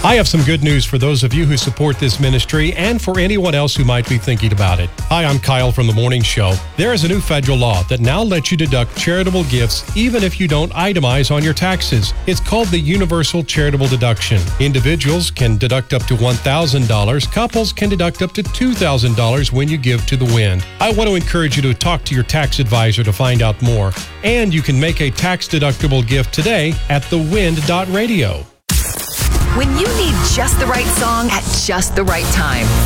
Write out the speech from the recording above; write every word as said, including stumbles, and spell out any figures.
I have some good news for those of you who support this ministry and for anyone else who might be thinking about it. Hi, I'm Kyle from The Morning Show. There is a new federal law that now lets you deduct charitable gifts even if you don't itemize on your taxes. It's called the Universal Charitable Deduction. Individuals can deduct up to one thousand dollars. Couples can deduct up to two thousand dollars when you give to the Wind. I want to encourage you to talk to your tax advisor to find out more. And you can make a tax-deductible gift today at the wind dot radio. When you need just the right song at just the right time.